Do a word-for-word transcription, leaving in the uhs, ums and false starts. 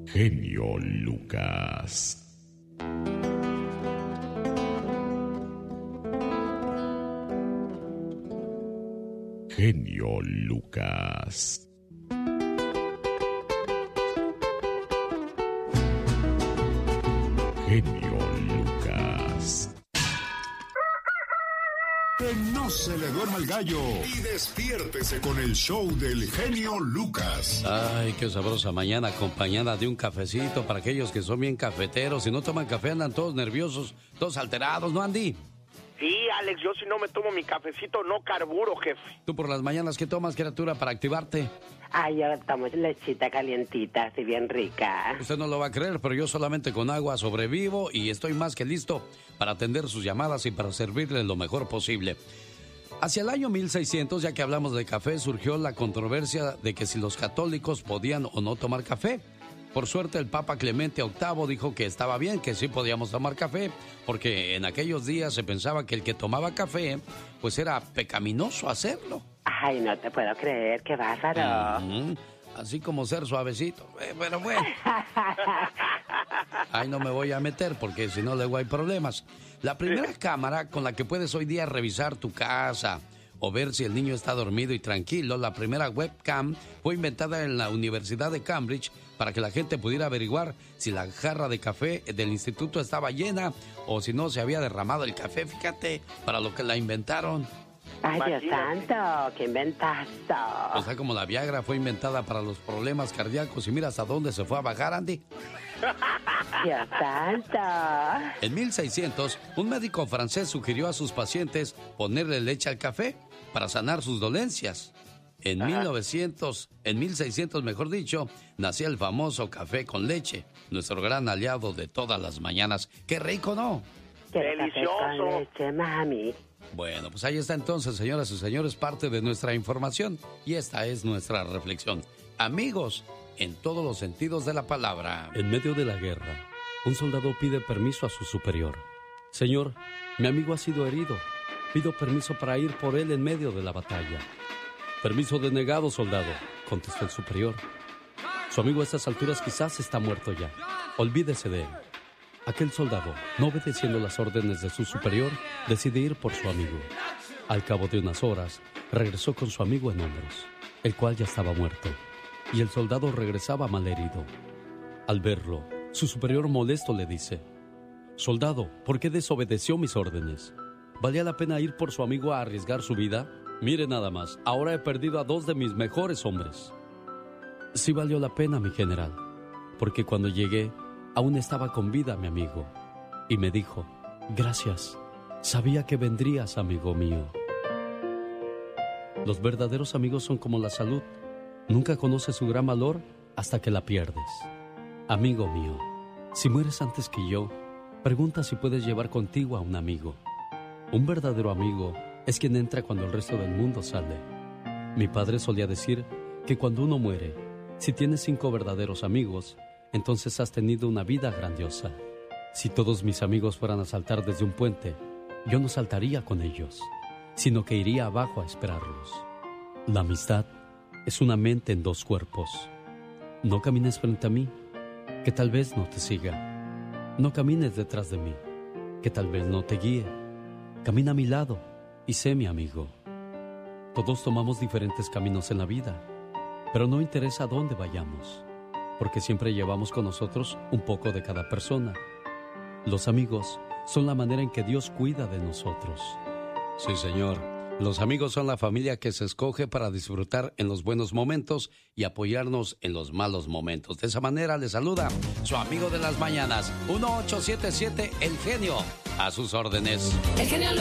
Genio Lucas. Genio Lucas. Genio Lucas. Que no se le duerma el gallo y despiértese con el show del genio Lucas. Ay, qué sabrosa mañana acompañada de un cafecito para aquellos que son bien cafeteros. Si no toman café andan todos nerviosos, todos alterados, ¿no, Andy? Sí, Alex, yo si no me tomo mi cafecito no carburo, jefe. ¿Tú por las mañanas qué tomas, criatura, para activarte? Ay, yo tomo lechita calientita, así bien rica. Usted no lo va a creer, pero yo solamente con agua sobrevivo y estoy más que listo para atender sus llamadas y para servirle lo mejor posible. Hacia el año mil seiscientos, ya que hablamos de café, surgió la controversia de que si los católicos podían o no tomar café. Por suerte, el Papa Clemente octavo dijo que estaba bien, que sí podíamos tomar café, porque en aquellos días se pensaba que el que tomaba café, pues era pecaminoso hacerlo. Ay, no te puedo creer, qué bárbaro. Uh-huh. Así como ser suavecito, eh, pero bueno. Ay, no me voy a meter porque si no luego hay problemas. La primera cámara con la que puedes hoy día revisar tu casa o ver si el niño está dormido y tranquilo, la primera webcam fue inventada en la Universidad de Cambridge para que la gente pudiera averiguar si la jarra de café del instituto estaba llena o si no se había derramado el café. Fíjate, para lo que la inventaron. Ay, Dios santo, qué inventazo. O sea, como la Viagra fue inventada para los problemas cardíacos y mira hasta dónde se fue a bajar, Andy. Dios santo. En mil seiscientos, un médico francés sugirió a sus pacientes ponerle leche al café para sanar sus dolencias. En Ajá. mil novecientos, en mil seiscientos, mejor dicho, nació el famoso café con leche, nuestro gran aliado de todas las mañanas. ¡Qué rico, no! ¡Qué delicioso! Café con leche, mami. Bueno, pues ahí está entonces, señoras y señores, parte de nuestra información. Y esta es nuestra reflexión. Amigos, en todos los sentidos de la palabra. En medio de la guerra, un soldado pide permiso a su superior. Señor, mi amigo ha sido herido. Pido permiso para ir por él en medio de la batalla. Permiso denegado, soldado, contestó el superior. Su amigo a estas alturas quizás está muerto ya. Olvídese de él. Aquel soldado, no obedeciendo las órdenes de su superior, decide ir por su amigo. Al cabo de unas horas, regresó con su amigo en hombros, el cual ya estaba muerto, y el soldado regresaba malherido. Al verlo, su superior molesto le dice: Soldado, ¿por qué desobedeció mis órdenes? ¿Valía la pena ir por su amigo a arriesgar su vida? Mire nada más, ahora he perdido a dos de mis mejores hombres. Sí valió la pena, mi general, porque cuando llegué, aún estaba con vida mi amigo, y me dijo: gracias, sabía que vendrías, amigo mío. Los verdaderos amigos son como la salud, nunca conoces su gran valor hasta que la pierdes. Amigo mío, si mueres antes que yo, pregunta si puedes llevar contigo a un amigo. Un verdadero amigo es quien entra cuando el resto del mundo sale. Mi padre solía decir que cuando uno muere, si tienes cinco verdaderos amigos, entonces has tenido una vida grandiosa. Si todos mis amigos fueran a saltar desde un puente, yo no saltaría con ellos, sino que iría abajo a esperarlos. La amistad es una mente en dos cuerpos. No camines frente a mí, que tal vez no te siga. No camines detrás de mí, que tal vez no te guíe. Camina a mi lado y sé mi amigo. Todos tomamos diferentes caminos en la vida, pero no interesa a dónde vayamos, porque siempre llevamos con nosotros un poco de cada persona. Los amigos son la manera en que Dios cuida de nosotros. Sí, señor. Los amigos son la familia que se escoge para disfrutar en los buenos momentos y apoyarnos en los malos momentos. De esa manera le saluda su amigo de las mañanas, uno ocho siete siete El Genio, a sus órdenes. El Genio